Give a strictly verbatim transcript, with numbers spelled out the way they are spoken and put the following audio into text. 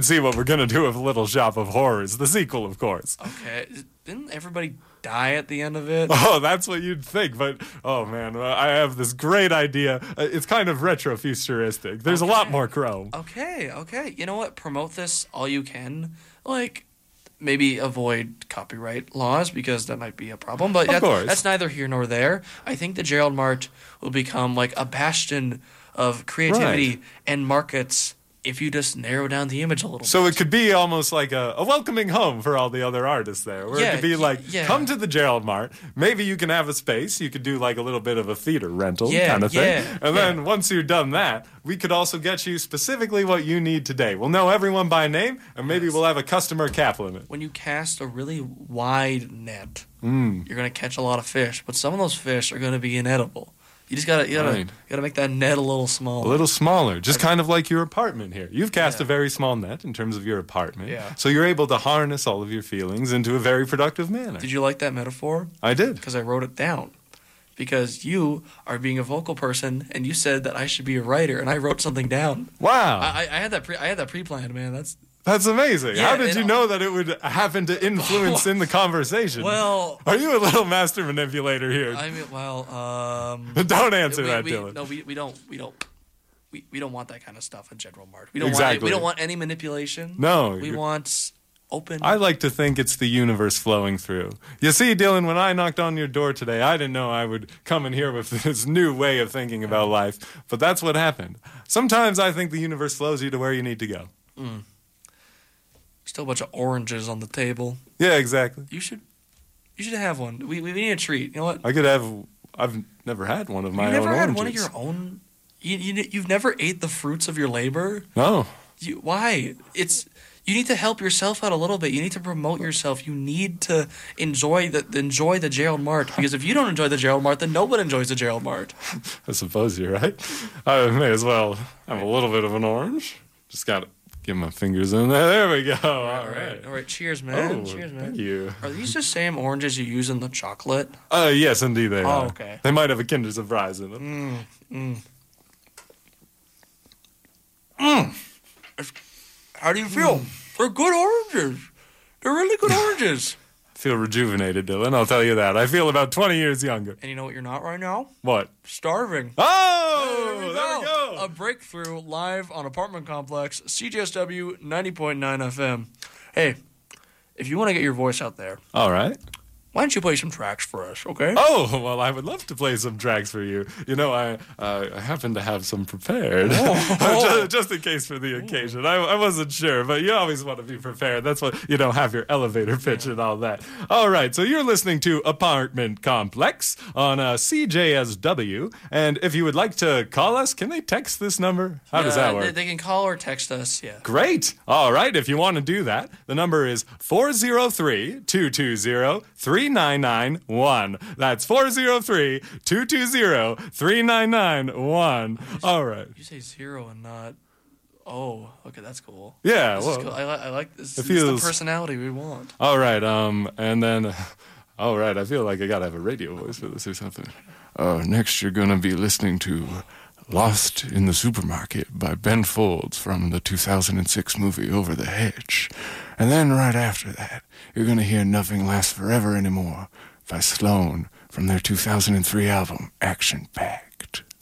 should see what we're going to do with Little Shop of Horrors, the sequel, of course. Okay. Didn't everybody die at the end of it? Oh, that's what you'd think, but, oh, man, I have this great idea. It's kind of retro-futuristic. There's okay. a lot more chrome. Okay, okay. You know what? Promote this all you can. Like, maybe avoid copyright laws, because that might be a problem, but of that's, that's neither here nor there. I think the Gerald Mart will become, like, a bastion of creativity right. and markets if you just narrow down the image a little so bit. So it could be almost like a, a welcoming home for all the other artists there, where yeah, it could be like, yeah. come to the Gerald Mart, maybe you can have a space, you could do like a little bit of a theater rental yeah, kind of thing, yeah, and yeah. then once you've done that, we could also get you specifically what you need today. We'll know everyone by name, and maybe yes. we'll have a customer cap limit. When you cast a really wide net, mm. you're going to catch a lot of fish, but some of those fish are going to be inedible. You just gotta, you gotta, right. you gotta make that net a little smaller. A little smaller, just kind of like your apartment here. You've cast yeah. a very small net in terms of your apartment, yeah. so you're able to harness all of your feelings into a very productive manner. Did you like that metaphor? I did. Because I wrote it down. Because you are being a vocal person, and you said that I should be a writer, and I wrote something down. Wow! I, I had that, pre- I had that pre-planned, man. That's That's amazing. Yeah, How did you know that it would happen to influence in the conversation? Well, are you a little master manipulator here? I mean, well, um, don't answer we, that, we, Dylan. No, we, we don't, we don't, we, we don't want that kind of stuff in General Mart. We don't exactly. want, we don't want any manipulation. No, we want open. I like to think it's the universe flowing through. You see, Dylan, when I knocked on your door today, I didn't know I would come in here with this new way of thinking about life, but that's what happened. Sometimes I think the universe flows you to where you need to go. Mm. Still a bunch of oranges on the table. Yeah, exactly. You should, you should have one. We we need a treat. You know what? I could have. I've never had one of my you own never had oranges. one of your own. You, you you've never ate the fruits of your labor. No. You, why? It's you need to help yourself out a little bit. You need to promote yourself. You need to enjoy the enjoy the Gerald Mart, because if you don't enjoy the Gerald Mart, then no one enjoys the Gerald Mart. I suppose you're right. I may as well have a little bit of an orange. Just got to get my fingers in there. There we go. All, all right. right. All right. Cheers, man. Oh, Cheers, man. Thank you. Are these the same oranges you use in the chocolate? Uh, yes, indeed they oh, are. okay. They might have a Kinder Surprise in them. Mm, mm. Mm. How do you feel? Mm. They're good oranges. They're really good oranges. I feel rejuvenated, Dylan. I'll tell you that. I feel about twenty years younger. And you know what you're not right now? What? Starving. Oh, there we, there we go. A breakthrough live on Apartment Complex, C J S W ninety point nine F M. Hey, if you want to get your voice out there, all right, why don't you play some tracks for us, okay? Oh, well, I would love to play some tracks for you. You know, I uh, I happen to have some prepared, oh. just, just in case for the occasion. I, I wasn't sure, but you always want to be prepared. That's what, you know, have your elevator pitch yeah. and all that. All right, so you're listening to Apartment Complex on uh, C J S W, and if you would like to call us, can they text this number? How does that work? They, they can call or text us, yeah. Great. All right, if you want to do that, the number is four oh three, two two zero, three nine nine one. That's four oh three, two two zero, three nine nine one. All right. You say zero and not oh. Okay, that's cool. Yeah, this well. is cool. I, li- I like this. It This is feels... the personality we want. All right, um, and then, all right, I feel like I gotta have a radio voice for this or something. Uh, next, you're gonna be listening to Lost in the Supermarket by Ben Folds from the two thousand six movie Over the Hedge. And then right after that, you're going to hear Nothing Lasts Forever Anymore by Sloan from their two thousand three album, Action Packed.